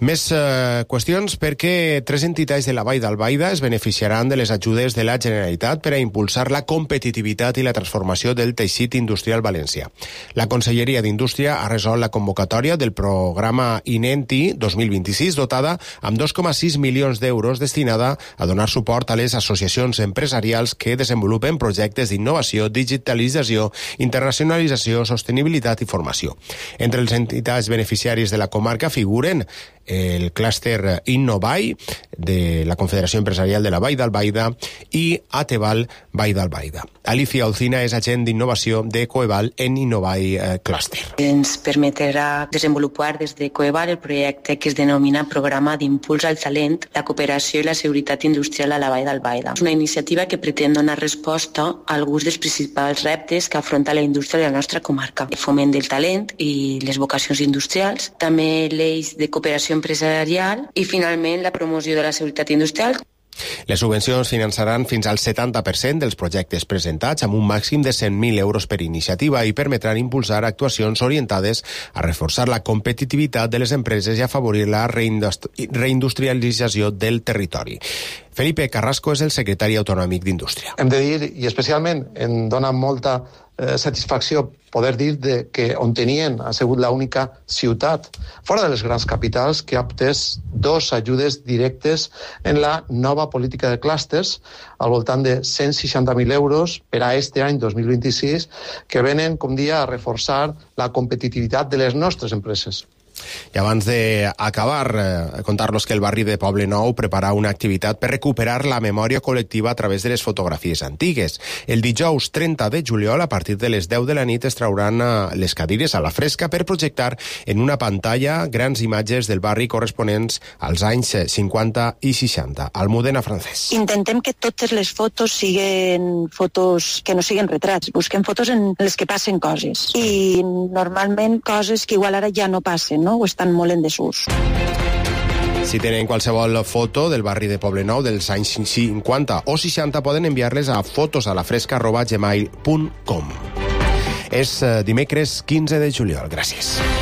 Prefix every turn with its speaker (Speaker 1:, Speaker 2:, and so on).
Speaker 1: Més qüestions perquè 3 entitats de la Vall d'Albaida es beneficiaran de les ajudes de la Generalitat per a impulsar la competitivitat i la transformació del teixit industrial valencià. La Conselleria d'Indústria ha resolt la convocatòria del programa INENTI 2026 dotada amb 2,6 milions d'euros destinada a donar suport a les associacions empresarials que desenvolupen projectes d'innovació, digitalització, internacionalització, sostenibilitat i formació. Entre les entitats beneficiàries de la comarca figuren el clúster Innovai de la Confederació Empresarial de la Vall d'Albaida i Ateval Vall d'Albaida. Alicia Olcina és agent d'innovació de Coeval en Innovai Clúster.
Speaker 2: Ens permetrà desenvolupar des de Coeval el projecte que es denomina Programa d'Impuls al Talent, la Cooperació i la Seguretat Industrial a la Vall d'Albaida. És una iniciativa que pretén donar resposta a alguns dels principals reptes que afronta la indústria de la nostra comarca. El foment del talent i les vocacions industrials, també l'eix de cooperació empresarial i, finalment, la promoció de la seguretat industrial.
Speaker 1: Les subvencions finançaran fins al 70% dels projectes presentats amb un màxim de 100.000 euros per iniciativa i permetran impulsar actuacions orientades a reforçar la competitivitat de les empreses i afavorir la reindustrialització del territori. Felipe Carrasco és el secretari autonòmic d'Indústria.
Speaker 3: Hem de dir, i especialment em dona molta satisfacció poder dir que Ontinyent ha sigut l'única ciutat fora de les grans capitals que ha obtès 2 ajudes directes en la nova política de clústers al voltant de 160.000 euros per a este any 2026 que venen, com dia, a reforçar la competitivitat de les nostres empreses.
Speaker 1: I abans d'acabar, contar-los que el barri de Poblenou prepara una activitat per recuperar la memòria col·lectiva a través de les fotografies antigues. El dijous 30 de juliol, a partir de les 10 de la nit, es trauran les cadires a la fresca per projectar en una pantalla grans imatges del barri corresponents als anys 50 i 60. Almudena Francés.
Speaker 4: Intentem que totes les fotos siguin fotos que no siguin retrats. Busquem fotos en les que passen coses. I normalment coses que igual ara ja no passen, no? O estan molt en desús.
Speaker 1: Si tenen qualsevol foto del barri de Poblenou dels anys 50 o 60 poden enviar-les a fotosalafresca@gmail.com. És dimecres 15 de juliol. Gràcies.